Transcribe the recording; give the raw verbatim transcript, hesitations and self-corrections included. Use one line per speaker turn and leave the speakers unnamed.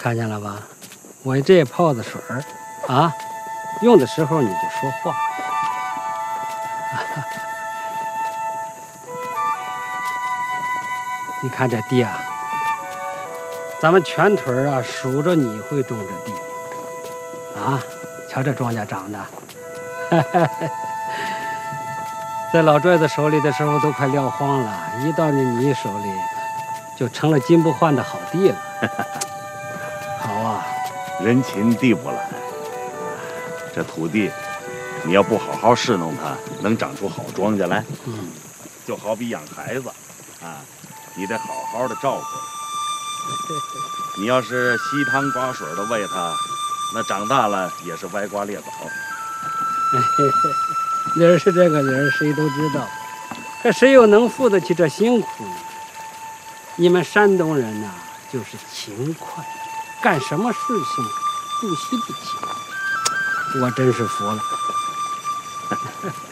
看见了吧？我这泡子水儿啊，用的时候你就说话。你看这地啊，咱们全屯啊数着你会种这地啊，瞧这庄稼长的，在老拽子手里的时候都快撂荒了，一到你你手里，就成了金不换的好地了。好啊，
人勤地不懒，这土地，你要不好好侍弄它，能长出好庄稼来。
嗯，
就好比养孩子，啊，你得好好的照顾它。你要是稀汤寡水的喂它，那长大了也是歪瓜裂枣。
理儿是这个理儿，谁都知道，可谁又能负得起这辛苦呢？你们山东人呐、啊，就是勤快，干什么事情不惜不勤，我真是服了。